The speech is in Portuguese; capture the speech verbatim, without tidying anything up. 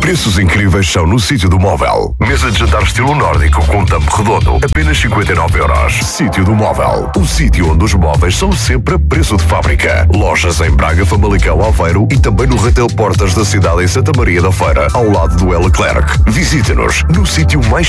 Preços incríveis são no Sítio do Móvel. Mesa de jantar estilo nórdico com tampo redondo, apenas cinquenta e nove euros. Sítio do Móvel, o sítio onde os móveis são sempre a preço de fábrica. Lojas em Braga, Famalicão, Aveiro e também no Retail Portas da cidade em Santa Maria da Feira, ao lado do Leclerc. Visite-nos no sítio mais